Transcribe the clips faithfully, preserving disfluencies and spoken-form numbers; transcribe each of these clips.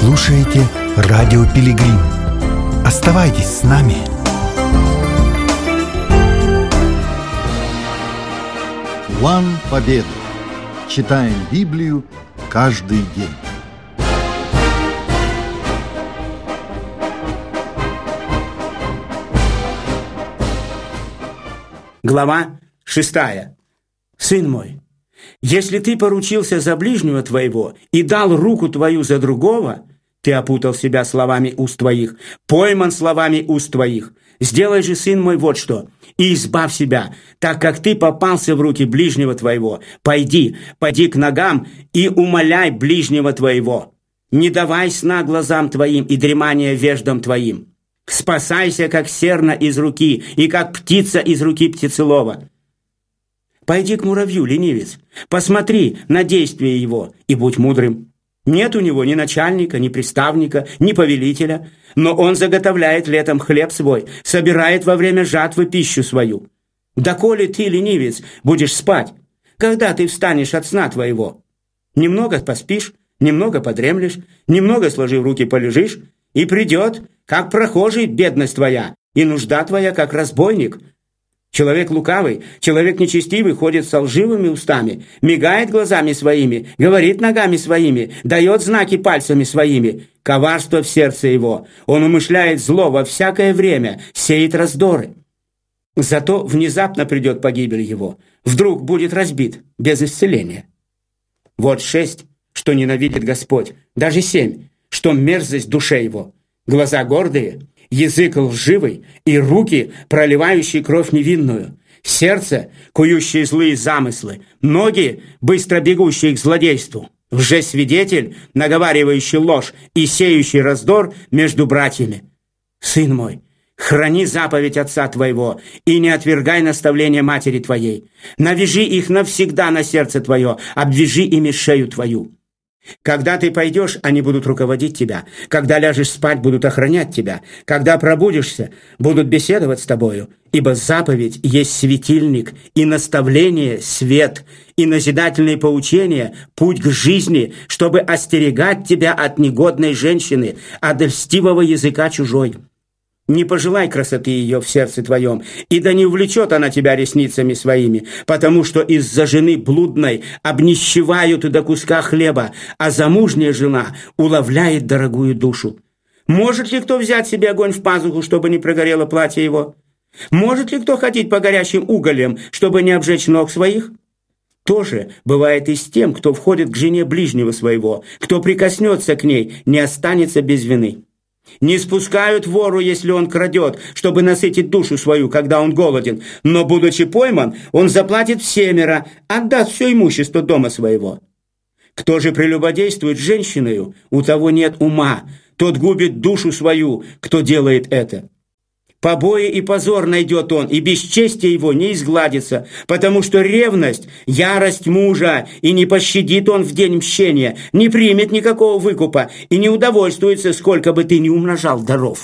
слушаете радио Пилигрим. Оставайтесь с нами. План победы. Читаем Библию каждый день. Глава шестая. Сын мой, если ты поручился за ближнего твоего и дал руку твою за другого, ты опутал себя словами уст твоих, пойман словами уст твоих. Сделай же, сын мой, вот что, и избавь себя, так как ты попался в руки ближнего твоего. Пойди, пойди к ногам и умоляй ближнего твоего. Не давай сна глазам твоим и дремания веждам твоим. Спасайся, как серна из руки, и как птица из руки птицелова. Пойди к муравью, ленивец, посмотри на действие его и будь мудрым. Нет у него ни начальника, ни приставника, ни повелителя, но он заготовляет летом хлеб свой, собирает во время жатвы пищу свою. Доколе ты, ленивец, будешь спать, когда ты встанешь от сна твоего? Немного поспишь, немного подремлешь, немного, сложив руки, полежишь, и придет, как прохожий, бедность твоя, и нужда твоя, как разбойник. Человек лукавый, человек нечестивый ходит со лживыми устами, мигает глазами своими, говорит ногами своими, дает знаки пальцами своими. Коварство в сердце его, он умышляет зло во всякое время, сеет раздоры. Зато внезапно придет погибель его, вдруг будет разбит, без исцеления. Вот шесть, что ненавидит Господь, даже семь, что мерзость душе его, глаза гордые, язык лживый и руки, проливающие кровь невинную, сердце, кующее злые замыслы, ноги, быстро бегущие к злодейству, лжесвидетель, наговаривающий ложь и сеющий раздор между братьями. Сын мой, храни заповедь отца твоего и не отвергай наставления матери твоей. Навяжи их навсегда на сердце твое, обвяжи ими шею твою. Когда ты пойдешь, они будут руководить тебя. Когда ляжешь спать, будут охранять тебя. Когда пробудишься, будут беседовать с тобою. Ибо заповедь есть светильник, и наставление – свет, и назидательные поучения – путь к жизни, чтобы остерегать тебя от негодной женщины, от льстивого языка чужой. Не пожелай красоты ее в сердце твоем, и да не увлечет она тебя ресницами своими, потому что из-за жены блудной обнищевают до куска хлеба, а замужняя жена уловляет дорогую душу. Может ли кто взять себе огонь в пазуху, чтобы не прогорело платье его? Может ли кто ходить по горящим угольям, чтобы не обжечь ног своих? То же бывает и с тем, кто входит к жене ближнего своего, кто прикоснется к ней, не останется без вины. Не спускают вору, если он крадет, чтобы насытить душу свою, когда он голоден, но, будучи пойман, он заплатит всемеро, отдаст все имущество дома своего. Кто же прелюбодействует с женщиною, у того нет ума, тот губит душу свою, кто делает это. Побои и позор найдет он, и бесчестие его не изгладится, потому что ревность – ярость мужа, и не пощадит он в день мщения, не примет никакого выкупа и не удовольствуется, сколько бы ты ни умножал даров.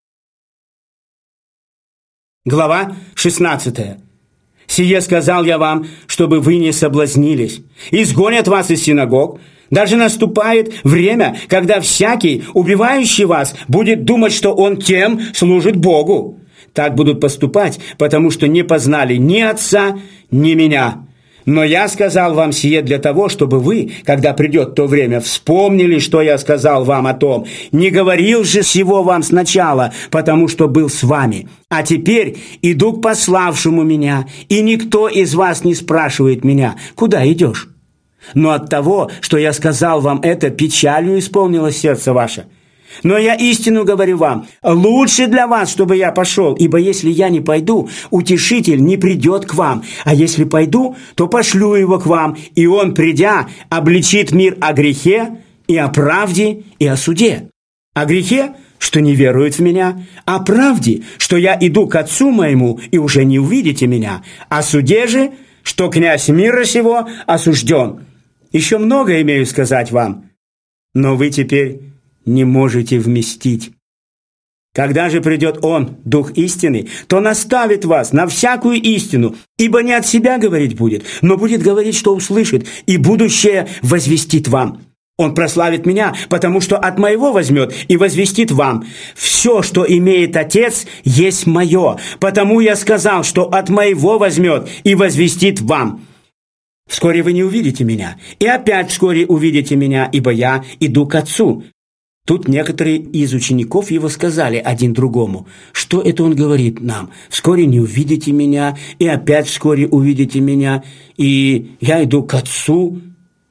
Глава шестнадцатая. «Сие сказал я вам, чтобы вы не соблазнились. Изгонят вас из синагог. Даже наступает время, когда всякий, убивающий вас, будет думать, что он тем служит Богу. Так будут поступать, потому что не познали ни Отца, ни Меня. Но я сказал вам сие для того, чтобы вы, когда придет то время, вспомнили, что я сказал вам о том. Не говорил же сего вам сначала, потому что был с вами. А теперь иду к пославшему меня, и никто из вас не спрашивает меня, куда идешь? Но от того, что я сказал вам это, печалью исполнилось сердце ваше. Но я истину говорю вам, лучше для вас, чтобы я пошел, ибо если я не пойду, утешитель не придет к вам, а если пойду, то пошлю его к вам, и он, придя, обличит мир о грехе, и о правде, и о суде. О грехе, что не веруют в меня, о правде, что я иду к Отцу моему, и уже не увидите меня, о суде же, что князь мира сего осужден. Еще много имею сказать вам, но вы теперь не можете вместить. Когда же придет Он, Дух истины, то наставит вас на всякую истину, ибо не от себя говорить будет, но будет говорить, что услышит, и будущее возвестит вам. Он прославит меня, потому что от моего возьмет и возвестит вам. Все, что имеет Отец, есть мое. Потому я сказал, что от моего возьмет и возвестит вам. Вскоре вы не увидите меня, и опять вскоре увидите меня, ибо я иду к Отцу». Тут некоторые из учеников его сказали один другому: «Что это он говорит нам? Вскоре не увидите меня, и опять вскоре увидите меня, и я иду к Отцу».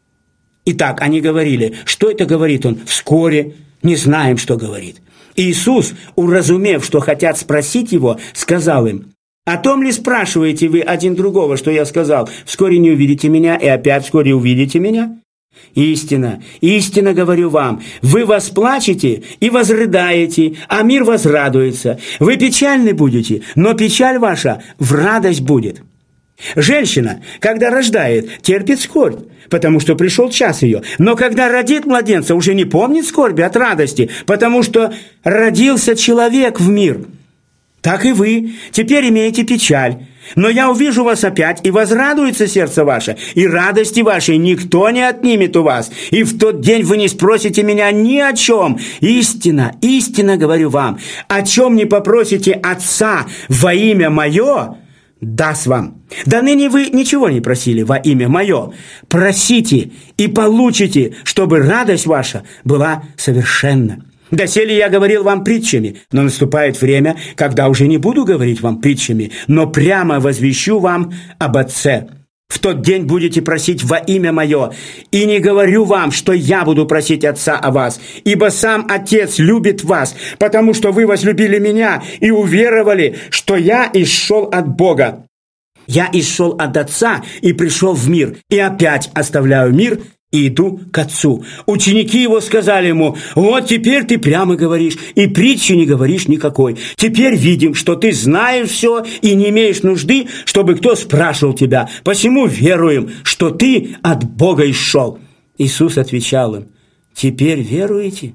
Итак, они говорили: «Что это говорит он? Вскоре, не знаем, что говорит». Иисус, уразумев, что хотят спросить его, сказал им: «О том ли спрашиваете вы один другого, что я сказал? Вскоре не увидите меня, и опять вскоре увидите меня? Истина, истинно говорю вам, вы восплачете и возрыдаете, а мир возрадуется. Вы печальны будете, но печаль ваша в радость будет». Женщина, когда рождает, терпит скорбь, потому что пришел час ее. Но когда родит младенца, уже не помнит скорби от радости, потому что родился человек в мир. Так и вы теперь имеете печаль. Но я увижу вас опять, и возрадуется сердце ваше, и радости вашей никто не отнимет у вас. И в тот день вы не спросите меня ни о чем. Истинно, истинно говорю вам, о чем не попросите Отца во имя Мое, даст вам. До ныне вы ничего не просили во имя Мое. Просите и получите, чтобы радость ваша была совершенна. Доселе я говорил вам притчами, но наступает время, когда уже не буду говорить вам притчами, но прямо возвещу вам об Отце. В тот день будете просить во имя Мое, и не говорю вам, что я буду просить Отца о вас, ибо сам Отец любит вас, потому что вы возлюбили Меня и уверовали, что я исшел от Бога. Я исшел от Отца и пришел в мир, и опять оставляю мир и иду к Отцу. Ученики его сказали ему: «Вот теперь ты прямо говоришь, и притчи не говоришь никакой. Теперь видим, что ты знаешь все и не имеешь нужды, чтобы кто спрашивал тебя. Посему веруем, что ты от Бога исшел». Иисус отвечал им: «Теперь веруете?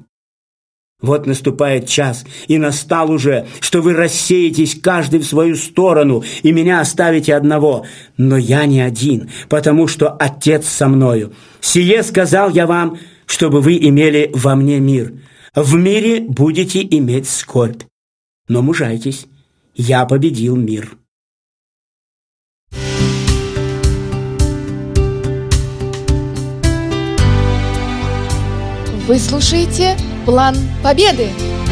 Вот наступает час, и настал уже, что вы рассеетесь каждый в свою сторону, и меня оставите одного. Но я не один, потому что Отец со мною. Сие сказал я вам, чтобы вы имели во мне мир. В мире будете иметь скорбь. Но мужайтесь, я победил мир». Вы слушаете «План Победы».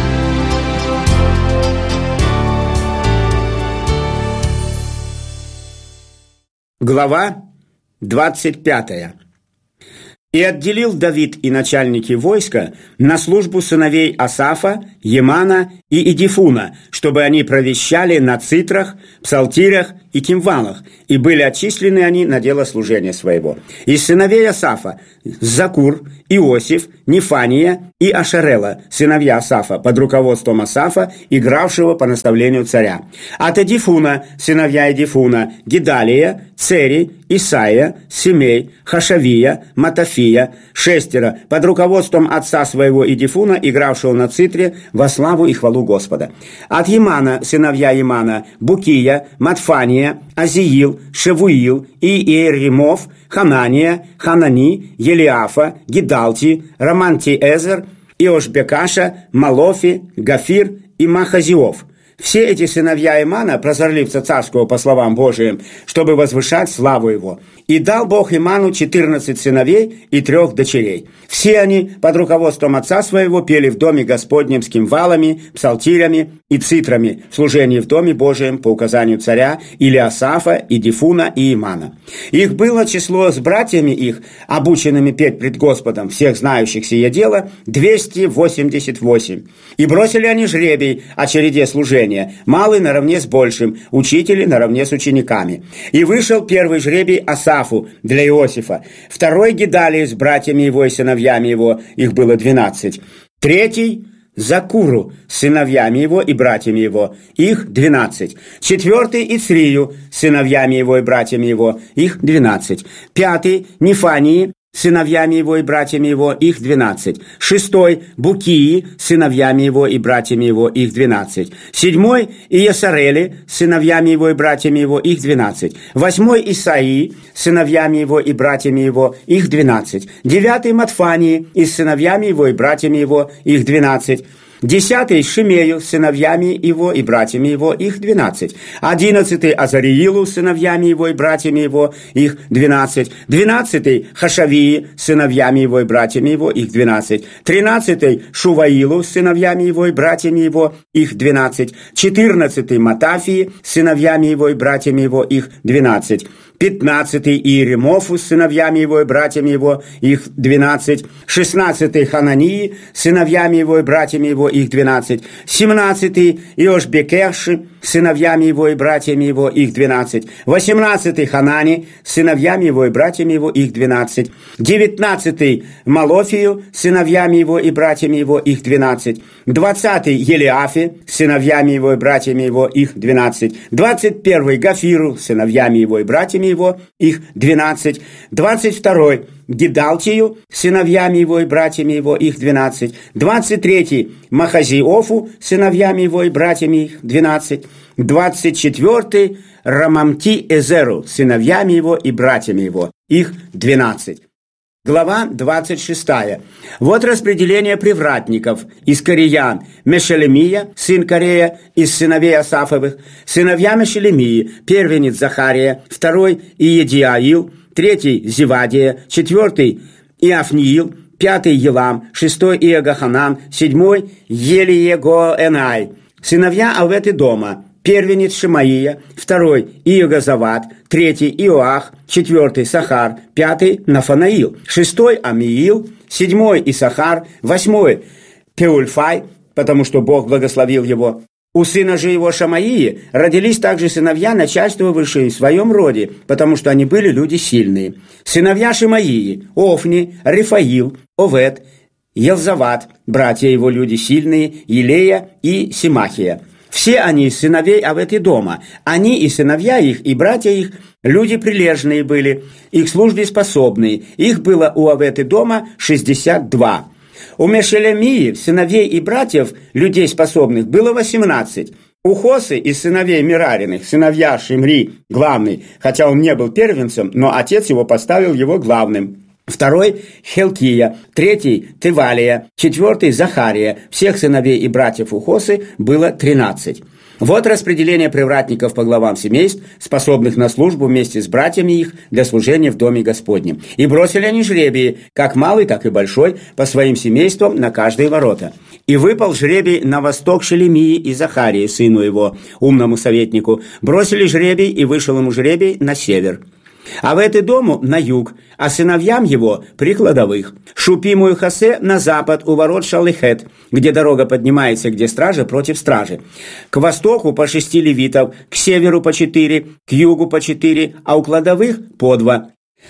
Глава двадцать пятая. «И отделил Давид и начальники войска на службу сыновей Асафа, Емана и Идифуна, чтобы они провещали на цитрах, псалтирях и кимвалах, и были отчислены они на дело служения своего. Из сыновей Асафа Закур, Иосиф, Нефания и Ашарела, сыновья Асафа, под руководством Асафа, игравшего по наставлению царя. От Идифуна, сыновья Идифуна, Гидалия, Цери, Исаия, Семей, Хашавия, Матафия, шестеро, под руководством отца своего Идифуна, игравшего на цитре во славу и хвалу Господа. От Емана, сыновья Емана, Букия, Матфания, Азиил, Шевуил и Иеремов, Ханания, Ханани, Елиафа, Гидалти, Романтиэзер, Иошбекаша, Малофи, Гафир и Махазиов. Все эти сыновья Имана, прозорливца царского по словам Божиим, чтобы возвышать славу его. И дал Бог Иману четырнадцать сыновей и трех дочерей. Все они под руководством отца своего пели в доме Господнем с кимвалами, псалтирями и цитрами в служении в доме Божием по указанию царя Илиасафа, Идифуна и Имана. Их было число с братьями их, обученными петь пред Господом, всех знающих сие дело, двести восемьдесят восемь. И бросили они жребий о череде служения, малый наравне с большим, учители наравне с учениками. И вышел первый жребий Асафу для Иосифа, второй Гидалии с братьями его и сыновьями его, их было двенадцать, третий Закуру с сыновьями его и братьями его, их двенадцать, четвертый Ицрию с сыновьями его и братьями его, их двенадцать, пятый Нефании сыновьями его и братьями его, их двенадцать. Шестой – Букии, сыновьями его и братьями его, их двенадцать. Седьмой – Иесарели, сыновьями его и братьями его, их двенадцать. Восьмой – Исаии, сыновьями его и братьями его, их двенадцать. Девятый – Матфании, и с сыновьями его и братьями его, их двенадцать. Десятый – Шимею, сыновьями его и братьями его, их двенадцать. Одиннадцатый – Азариилу, сыновьями его и братьями его, их двенадцать. Двенадцатый – Хашавии, сыновьями его и братьями его, их двенадцать. Тринадцатый – Шуваилу, сыновьями его и братьями его, их двенадцать. Четырнадцатый – Матафии, сыновьями его и братьями его, их двенадцать. Пятнадцатый – Иеремофу с сыновьями его и братьями его, их двенадцать. Шестнадцатый – Ханании, сыновьями его и братьями его, их двенадцать. Семнадцатый – Иошбекерши, сыновьями его и братьями его, их двенадцать. Восемнадцатый – Ханани, сыновьями его и братьями его, их двенадцать. Девятнадцатый – Малофию, сыновьями его и братьями его, их двенадцать. Двадцатый – Елиафе, сыновьями его и братьями его, их двенадцать. Двадцать первый – Гафиру, сыновьями его и братьями его, их двенадцать. Двадцать второй – Гидалтию, сыновьями его и братьями его, их двенадцать. Двадцать третий – Махазиофу, сыновьями его и братьями их, двенадцать. Двадцать четвертый – Рамамти Эзеру, сыновьями его и братьями его, их двенадцать. Глава двадцать шестая. Вот распределение привратников из Кореян. Мешелемия, сын Корея, из сыновей Асафовых. Сыновья Мешелемии: первенец Захария, второй Иедиаил, третий Зевадия, четвертый Иафниил, пятый Елам, шестой Иегаханан, седьмой Елиегоэнай. Сыновья Авет-Идома: первенец Шемаия, второй Иегозават, третий Иоах, четвертый Сахар, пятый Нафанаил, шестой Амиил, седьмой Исахар, восьмой Пеульфай, потому что Бог благословил его. У сына же его Шамаии родились также сыновья, начальствовавшие в своем роде, потому что они были люди сильные. Сыновья Шемаии: Офни, Рифаил, Овет, Елзават, братья его люди сильные, Елея и Симахия. Все они из сыновей Авет-Идома. Они и сыновья их, и братья их люди прилежные были, их службе способные. Их было у Авет-Идома шестьдесят два. У Мешелемии, сыновей и братьев, людей способных, было восемнадцать. У Хосы из сыновей Мерариных, сыновья Шимри, главный, хотя он не был первенцем, но отец его поставил его главным. Второй – Хелкия, третий – Тевалия, четвертый – Захария. Всех сыновей и братьев у Хосы было тринадцать. Вот распределение привратников по главам семейств, способных на службу вместе с братьями их для служения в Доме Господнем. И бросили они жребии, как малый, так и большой, по своим семействам на каждые ворота. И выпал жребий на восток Шелемии и Захарии, сыну его, умному советнику. Бросили жребий, и вышел ему жребий на север. А в этой дому на юг, а сыновьям его при кладовых. Шупиму и Хосе на запад у ворот Шалихет, где дорога поднимается, где стражи против стражи. К востоку по шести левитов, к северу по четыре, к югу по четыре, а у кладовых по два.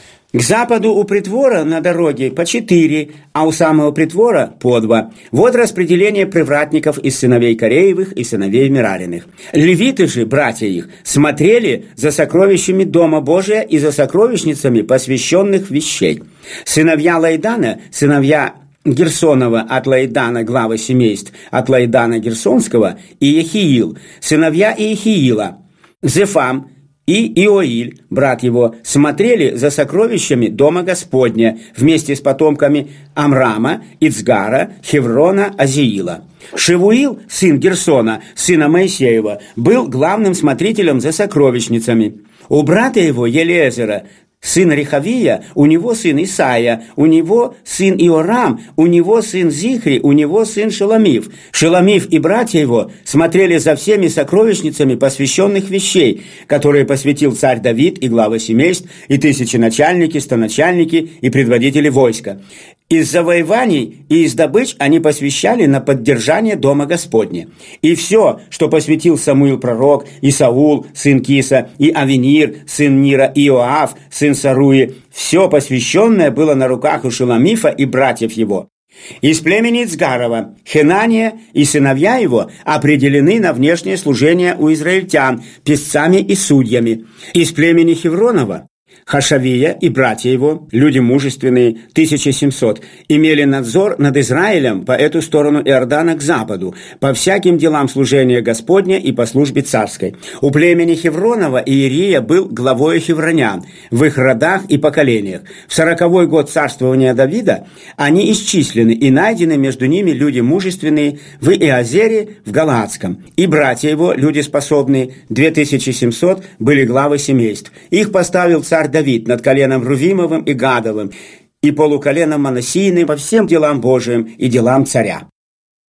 К западу у притвора на дороге по четыре, а у самого притвора по два. Вот распределение привратников из сыновей Кореевых и сыновей Мерариных. Левиты же, братья их, смотрели за сокровищами Дома Божия и за сокровищницами посвященных вещей. Сыновья Лаидана, сыновья Герсонова от Лаидана, главы семейств от Лаидана Герсонского, и Ехиил, сыновья Иехиила, Зефам и Иоиль, брат его, смотрели за сокровищами Дома Господня вместе с потомками Амрама, Ицгара, Хеврона, Азиила. Шевуил, сын Герсона, сына Моисеева, был главным смотрителем за сокровищницами. У брата его, Елиезера, сын Рехавия, у него сын Исаия, у него сын Иорам, у него сын Зихри, у него сын Шеломив. Шеломив и братья его смотрели за всеми сокровищницами посвященных вещей, которые посвятил царь Давид и главы семейств, и тысячи начальники, стоначальники и предводители войска. Из завоеваний и из добыч они посвящали на поддержание Дома Господня. И все, что посвятил Самуил пророк, и Саул, сын Киса, и Авенир, сын Нира, и Иоав, сын Саруи, все посвященное было на руках у Шеломифа и братьев его. Из племени Ицгарова Хенания и сыновья его определены на внешнее служение у израильтян, песцами и судьями. Из племени Хевронова Хашавия и братья его, люди мужественные, тысяча семьсот, имели надзор над Израилем по эту сторону Иордана к западу, по всяким делам служения Господня и по службе царской. У племени Хевронова Иерия был главою хевронян в их родах и поколениях. В сороковой год царствования Давида они исчислены и найдены между ними люди мужественные в Иозере, в Галаадском. И братья его, люди способные, две тысячи семьсот, были главы семейств. Их поставил царь Давид над коленом Рувимовым и Гадовым и полуколеном Манассийным по всем делам Божиим и делам царя.